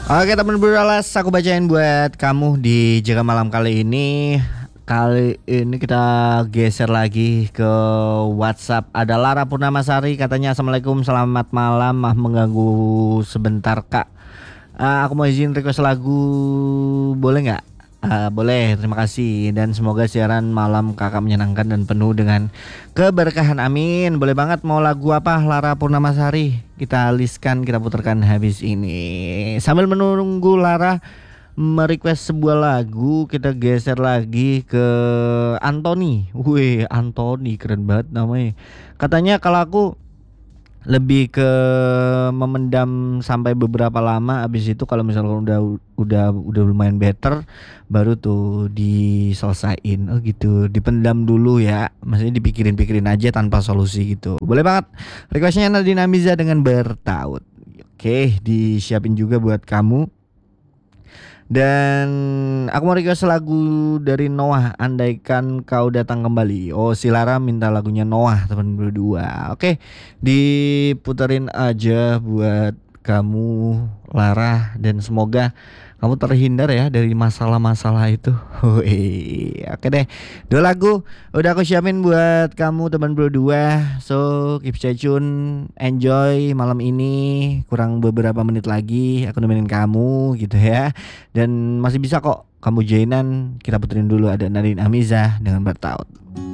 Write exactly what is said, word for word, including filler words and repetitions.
Oke teman Beralas, aku bacain buat kamu di Jaga Malam kali ini. Kali ini kita geser lagi ke WhatsApp. Ada Lara Purnamasari, katanya assalamualaikum, selamat malam, mah mengganggu sebentar kak. Ah, aku mau izin request lagu, boleh nggak? Ah, boleh, terima kasih dan semoga siaran malam kakak menyenangkan dan penuh dengan keberkahan. Amin. Boleh banget, mau lagu apa Lara Purnamasari? Kita listkan, kita putarkan habis ini. Sambil menunggu Lara merequest sebuah lagu, kita geser lagi ke Anthony. Wih, Anthony keren banget namanya. Katanya kalau aku lebih ke memendam sampai beberapa lama, abis itu kalau misalkan udah udah udah lumayan better baru tuh diselesain. Oh gitu, dipendam dulu ya, maksudnya dipikirin-pikirin aja tanpa solusi gitu. Boleh banget requestnya Nadine Amiza dengan Bertaut. Oke, disiapin juga buat kamu. Dan aku mau request lagu dari Noah, Andaikan Kau Datang Kembali. Oh, si Lara minta lagunya Noah teman berdua. Oke, diputerin aja buat kamu Lara, dan semoga kamu terhindar ya dari masalah-masalah itu. Wih, oke deh. Dua lagu udah aku siapin buat kamu teman berdua. So keep stay tune, enjoy malam ini. Kurang beberapa menit lagi aku nemenin kamu gitu ya. Dan masih bisa kok kamu joinan. Kita puterin dulu, ada Nadine Amiza dengan Bertaut.